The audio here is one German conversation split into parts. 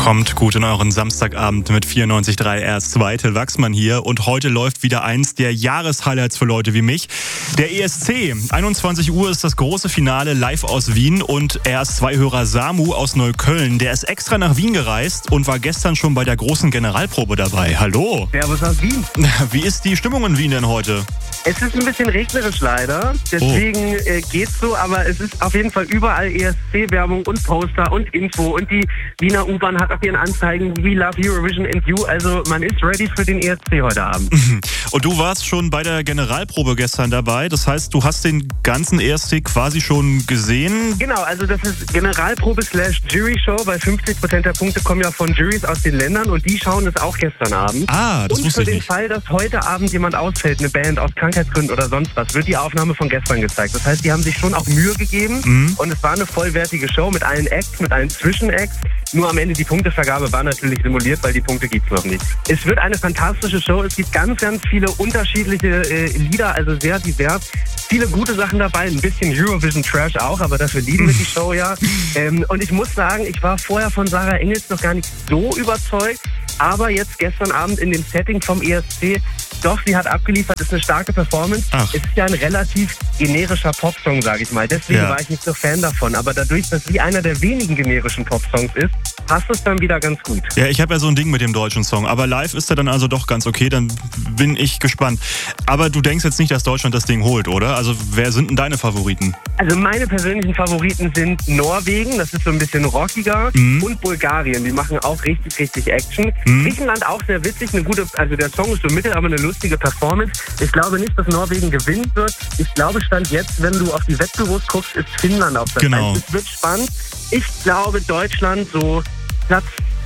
Kommt gut in euren Samstagabend mit 94.3 RS2, Till Wachsmann hier. Und heute läuft wieder eins der Jahreshighlights für Leute wie mich. Der ESC. 21 Uhr ist das große Finale live aus Wien. Und RS2-Hörer Samu aus Neukölln, der ist extra nach Wien gereist und war gestern schon bei der großen Generalprobe dabei. Hallo. Servus aus Wien. Wie ist die Stimmung in Wien denn heute? Es ist ein bisschen regnerisch leider, deswegen geht's so, aber es ist auf jeden Fall überall ESC-Werbung und Poster und Info und die Wiener U-Bahn hat auf ihren Anzeigen We Love Eurovision and You, also man ist ready für den ESC heute Abend. Und du warst schon bei der Generalprobe gestern dabei, das heißt, du hast den ganzen ESC quasi schon gesehen? Genau, also das ist Generalprobe / Jury-Show, weil 50% der Punkte kommen ja von Juries aus den Ländern und die schauen es auch gestern Abend. Ah, das wusste ich nicht. Und für den Fall, dass heute Abend jemand ausfällt, eine Band aus Krankheitsgründen oder sonst was, wird die Aufnahme von gestern gezeigt. Das heißt, die haben sich schon auch Mühe gegeben und es war eine vollwertige Show mit allen Acts, mit allen Zwischenacts. Nur am Ende die Punktevergabe war natürlich simuliert, weil die Punkte gibt's noch nicht. Es wird eine fantastische Show. Es gibt ganz, ganz viele unterschiedliche Lieder, also sehr divers. Viele gute Sachen dabei, ein bisschen Eurovision Trash auch, aber dafür lieben wir die Show ja. Und ich muss sagen, ich war vorher von Sarah Engels noch gar nicht so überzeugt, aber jetzt gestern Abend in dem Setting vom ESC, doch, sie hat abgeliefert, ist eine starke Performance. Ach. Es ist ja ein relativ generischer Popsong, sage ich mal. Deswegen war ich nicht so Fan davon. Aber dadurch, dass sie einer der wenigen generischen Popsongs ist, passt es dann wieder ganz gut. Ja, ich habe ja so ein Ding mit dem deutschen Song. Aber live ist er dann also doch ganz okay, dann bin ich gespannt. Aber du denkst jetzt nicht, dass Deutschland das Ding holt, oder? Also wer sind denn deine Favoriten? Also meine persönlichen Favoriten sind Norwegen, das ist so ein bisschen rockiger, und Bulgarien, die machen auch richtig, richtig Action. Griechenland auch sehr witzig, eine gute, also der Song ist so mittel, aber eine lustige Performance. Ich glaube nicht, dass Norwegen gewinnen wird. Ich glaube, Stand jetzt, wenn du auf die Wettbüros guckst, ist Finnland auf der Genau. Es wird spannend. Ich glaube, Deutschland so Platz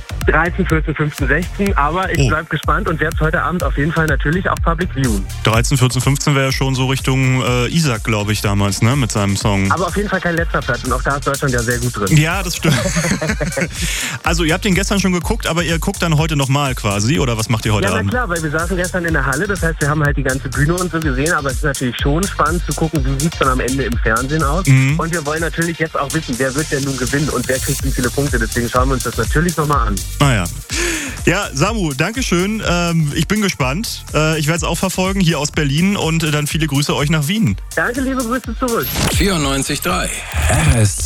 13, 14, 15, 16, aber ich bleib gespannt und werde es heute Abend auf jeden Fall natürlich auch Public viewen. 13, 14, 15 wäre ja schon so Richtung Isaac, glaube ich, damals, ne, mit seinem Song. Aber auf jeden Fall kein letzter Platz und auch da ist Deutschland ja sehr gut drin. Ja, das stimmt. Also ihr habt den gestern schon geguckt, aber ihr guckt dann heute nochmal quasi, oder was macht ihr heute Ja, na Abend? klar, weil wir saßen gestern in der Halle, das heißt, wir haben halt die ganze Bühne und so gesehen, aber es ist natürlich schon spannend zu gucken, wie sieht es dann am Ende im Fernsehen aus. Und wir wollen natürlich jetzt auch wissen, wer wird denn nun gewinnen und wer kriegt wie viele Punkte, deswegen schauen wir uns das natürlich nochmal an. Naja. Ja, Samu, Dankeschön. Ich bin gespannt. Ich werde es auch verfolgen hier aus Berlin und dann viele Grüße euch nach Wien. Danke, liebe Grüße zurück. 94.3 RS2